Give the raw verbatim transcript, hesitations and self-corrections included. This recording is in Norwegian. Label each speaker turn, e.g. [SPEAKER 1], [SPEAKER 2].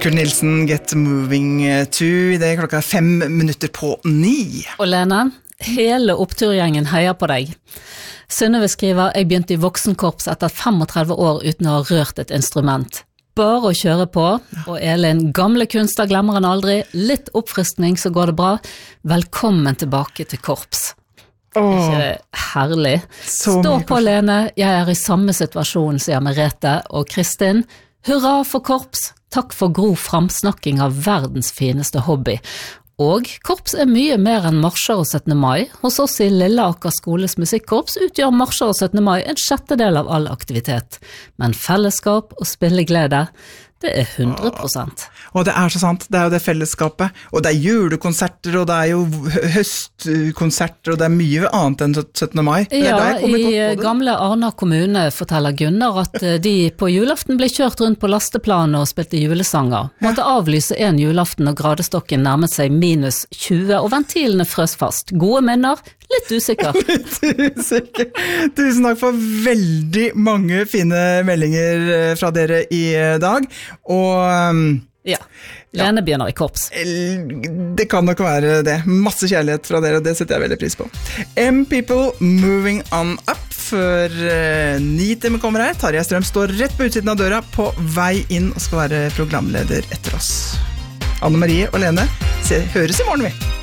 [SPEAKER 1] Kurt Nilsen, Get Moving To. Det er klokka fem minutter på ni.
[SPEAKER 2] Og Lene, hele oppturgjengen heier på deg. Synnøve skriver, jeg begynte i voksenkorps etter femogtredve år uten å ha rørt et instrument. Bare å kjøre på, og Elin, gamle kunster glemmer han aldri, litt oppfriskning så går det bra. Velkommen tilbake til korps. Oh, ikke det herlig? Stå på, Lene, jeg er i samme situasjon, sier Merete og Kristin. Hurra for korps, takk for grov framsnakking av verdens fineste hobby. Og korps er mye mer enn marsjer og syttende mai. Hos oss i Lilleaker skoles musikkorps utgjør marsjer og syttende mai en sjettedel av all aktivitet. Men fellesskap og spilleglede, det er hundre prosent.
[SPEAKER 1] Og det er så sant, det er jo det fellesskapet. Og det er julekonserter, og det er jo høstkonserter, og det er mye annet enn syttende mai.
[SPEAKER 2] Ja, i gamle Arna kommune forteller Gunnar at de på julaften ble kjørt rundt på lasteplanet og spilte julesanger. Måtte avlyse en julaften og gradestokken nærmet seg minus tjue, og ventilene frøs fast. Gode minner, litt usikker.
[SPEAKER 1] Litt usikker. Tusen takk for veldig mange fine meldinger fra dere i dag. Og um,
[SPEAKER 2] ja, Lene begynner i korps.
[SPEAKER 1] Det kan nok være det. Masse kjærlighet fra dere, og det setter jeg veldig pris på. M-People Moving On Up før uh, ni timer kommer her. Tarjei Strøm står rett på utsiden av døra på vei inn og skal være programleder etter oss. Anne Marie og Lene, se, høres i morgen vi.